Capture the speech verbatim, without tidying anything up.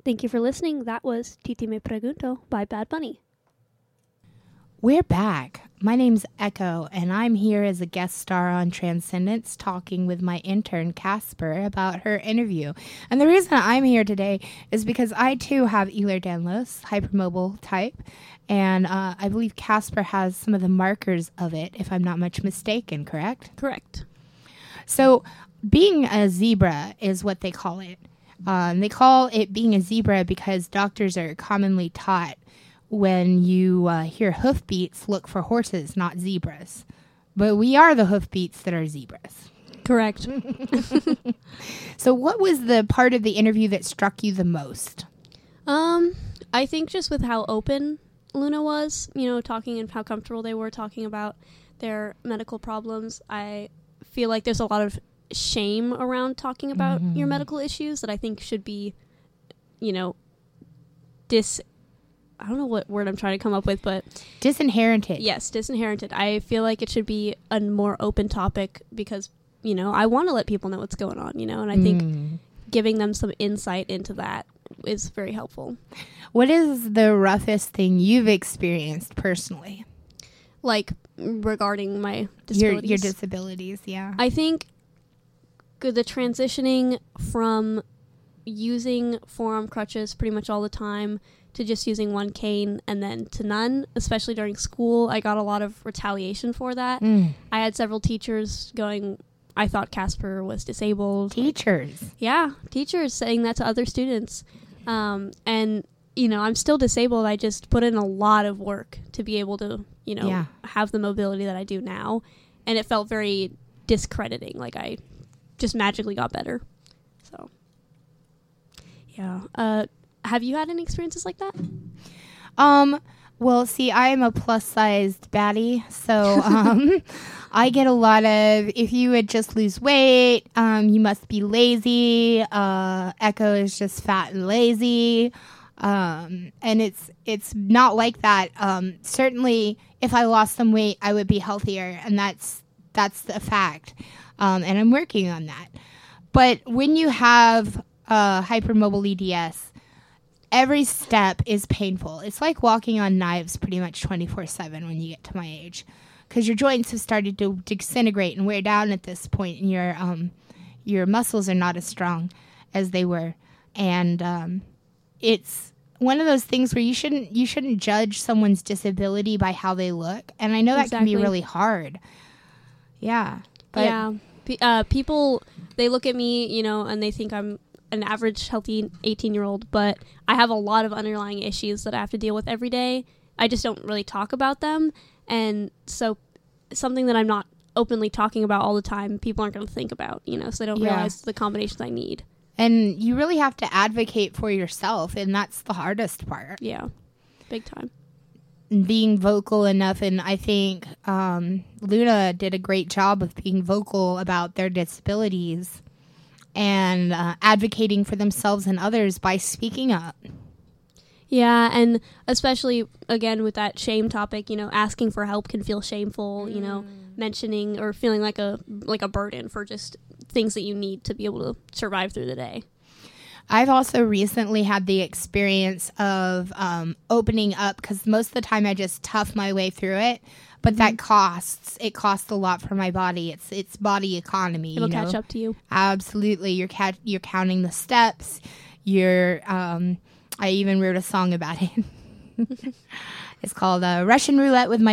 Thank you for listening. That was Titi Me Pregunto by Bad Bunny. We're back. My name's Echo, and I'm here as a guest star on Transcendence talking with my intern, Casper, about her interview. And the reason I'm here today is because I, too, have Ehlers-Danlos, hypermobile type, and uh, I believe Casper has some of the markers of it, if I'm not much mistaken, correct? Correct. So being a zebra is what they call it. Um, they call it being a zebra because doctors are commonly taught when you uh, hear hoofbeats, look for horses, not zebras. But we are the hoofbeats that are zebras. Correct. So what was the part of the interview that struck you the most? Um, I think just with how open Luna was, you know, talking and how comfortable they were talking about their medical problems. I feel like there's a lot of shame around talking about mm-hmm. your medical issues that I think should be, you know, dis... I don't know what word I'm trying to come up with, but... Disinherited. Yes, disinherited. I feel like it should be a more open topic because, you know, I want to let people know what's going on, you know, and I think mm. giving them some insight into that is very helpful. What is the roughest thing you've experienced personally? Like, regarding my disabilities? Your, your disabilities, yeah. I think good, the transitioning from using forearm crutches pretty much all the time to just using one cane and then to none, especially during school. I got a lot of retaliation for that. Mm. I had several teachers going, I thought Casper was disabled. Teachers? Yeah, teachers saying that to other students. Um, and, you know, I'm still disabled. I just put in a lot of work to be able to, you know, yeah. have the mobility that I do now. And it felt very discrediting, like I just magically got better. So, yeah. Uh, Have you had any experiences like that? Um, well, see, I am a plus-sized baddie, so um, I get a lot of, if you would just lose weight, um, you must be lazy. Uh, Echo is just fat and lazy. Um, and it's it's not like that. Um, certainly, if I lost some weight, I would be healthier, and that's that's a fact. Um, and I'm working on that. But when you have uh, hypermobile E D S, every step is painful. It's like walking on knives pretty much twenty-four seven when you get to my age, because your joints have started to disintegrate and wear down at this point, and your um, your muscles are not as strong as they were. And um, it's one of those things where you shouldn't you shouldn't judge someone's disability by how they look. And I know that Exactly. can be really hard. Yeah. But yeah. P- uh, people, they look at me, you know, and they think I'm an average healthy eighteen-year-old, but I have a lot of underlying issues that I have to deal with every day. I just don't really talk about them. And so something that I'm not openly talking about all the time, people aren't going to think about, you know, so they don't Yeah. realize the combinations I need. And you really have to advocate for yourself, and that's the hardest part. Yeah, big time. Being vocal enough, and I think um, Luna did a great job of being vocal about their disabilities and uh, advocating for themselves and others by speaking up. Yeah, and especially, again, with that shame topic, you know, asking for help can feel shameful, mm. you know, mentioning or feeling like a like a burden for just things that you need to be able to survive through the day. I've also recently had the experience of um, opening up, because most of the time I just tough my way through it, but mm-hmm. that costs. It costs a lot for my body. It's it's body economy. It'll you know? catch up to you. Absolutely. You're ca- you're counting the steps. You're. Um, I even wrote a song about it. It's called uh, Russian Roulette with My